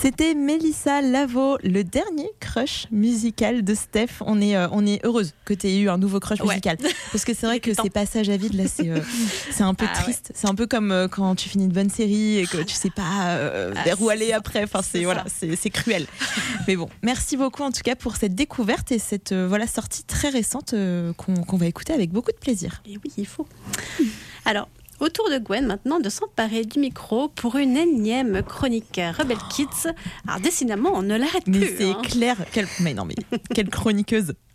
C'était Mélissa Lavo, le dernier crush musical de Steph. On est heureuse que tu aies eu un nouveau crush musical. Parce que c'est vrai que ces passages à vide, là, c'est un peu triste. Ouais. C'est un peu comme quand tu finis une bonne série et que tu sais pas vers où aller après. Enfin, c'est cruel. Mais bon, merci beaucoup en tout cas pour cette découverte et cette sortie très récente qu'on va écouter avec beaucoup de plaisir. Et oui, il faut. Alors, au tour de Gwen maintenant de s'emparer du micro pour une énième chronique Rebel Kids. Alors décidément, on ne l'arrête plus. Mais c'est clair. Mais quelle chroniqueuse.